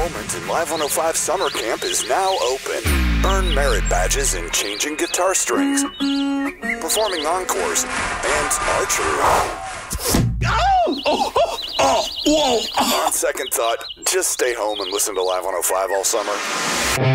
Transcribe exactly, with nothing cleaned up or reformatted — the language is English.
enrollment in Live one oh five Summer Camp is now open. Earn merit badges in changing guitar strings, performing encores, and archery. Oh! Oh! Oh! Oh! Whoa! On second thought, just stay home and listen to Live one oh five all summer.